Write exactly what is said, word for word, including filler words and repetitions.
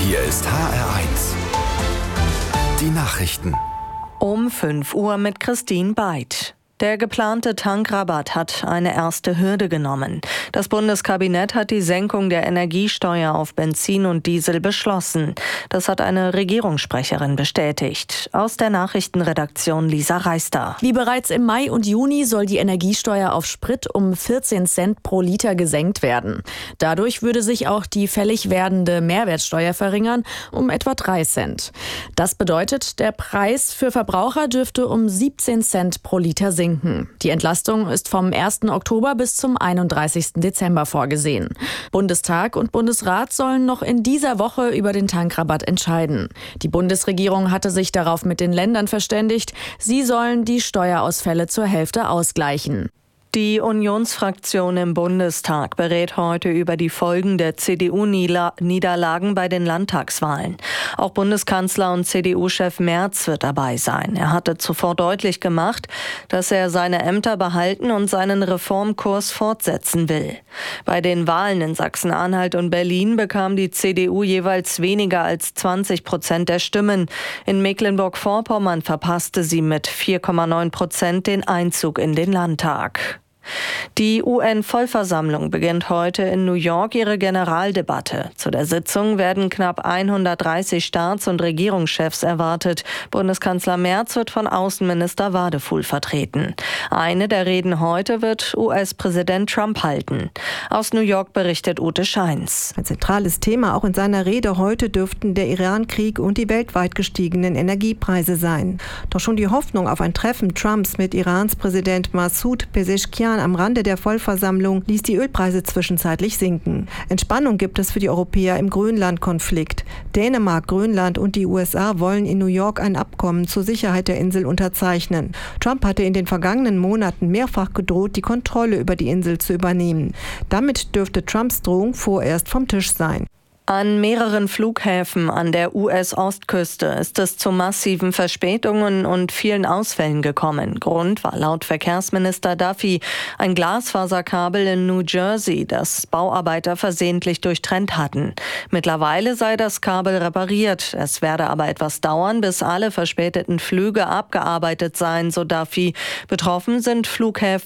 Hier ist H R eins. Die Nachrichten. Um fünf Uhr mit Christine Beid. Der geplante Tankrabatt hat eine erste Hürde genommen. Das Bundeskabinett hat die Senkung der Energiesteuer auf Benzin und Diesel beschlossen. Das hat eine Regierungssprecherin bestätigt. Aus der Nachrichtenredaktion Lisa Reister. Wie bereits im Mai und Juni soll die Energiesteuer auf Sprit um vierzehn Cent pro Liter gesenkt werden. Dadurch würde sich auch die fällig werdende Mehrwertsteuer verringern um etwa drei Cent. Das bedeutet, der Preis für Verbraucher dürfte um siebzehn Cent pro Liter sinken. Die Entlastung ist vom ersten Oktober bis zum einunddreißigsten Dezember vorgesehen. Bundestag und Bundesrat sollen noch in dieser Woche über den Tankrabatt entscheiden. Die Bundesregierung hatte sich darauf mit den Ländern verständigt. Sie sollen die Steuerausfälle zur Hälfte ausgleichen. Die Unionsfraktion im Bundestag berät heute über die Folgen der C D U-Niederlagen bei den Landtagswahlen. Auch Bundeskanzler und C D U-Chef Merz wird dabei sein. Er hatte zuvor deutlich gemacht, dass er seine Ämter behalten und seinen Reformkurs fortsetzen will. Bei den Wahlen in Sachsen-Anhalt und Berlin bekam die C D U jeweils weniger als zwanzig Prozent der Stimmen. In Mecklenburg-Vorpommern verpasste sie mit vier Komma neun Prozent den Einzug in den Landtag. Die U N-Vollversammlung beginnt heute in New York ihre Generaldebatte. Zu der Sitzung werden knapp hundertdreißig Staats- und Regierungschefs erwartet. Bundeskanzler Merz wird von Außenminister Wadefuhl vertreten. Eine der Reden heute wird U S-Präsident Trump halten. Aus New York berichtet Ute Scheins. Ein zentrales Thema auch in seiner Rede heute dürften der Iran-Krieg und die weltweit gestiegenen Energiepreise sein. Doch schon die Hoffnung auf ein Treffen Trumps mit Irans Präsident Massoud Pezeshkian am Rande der Vollversammlung ließ die Ölpreise zwischenzeitlich sinken. Entspannung gibt es für die Europäer im Grönland-Konflikt. Dänemark, Grönland und die U S A wollen in New York ein Abkommen zur Sicherheit der Insel unterzeichnen. Trump hatte in den vergangenen Monaten mehrfach gedroht, die Kontrolle über die Insel zu übernehmen. Damit dürfte Trumps Drohung vorerst vom Tisch sein. An mehreren Flughäfen an der U S-Ostküste ist es zu massiven Verspätungen und vielen Ausfällen gekommen. Grund war laut Verkehrsminister Duffy ein Glasfaserkabel in New Jersey, das Bauarbeiter versehentlich durchtrennt hatten. Mittlerweile sei das Kabel repariert. Es werde aber etwas dauern, bis alle verspäteten Flüge abgearbeitet seien, so Duffy. Betroffen sind Flughäfen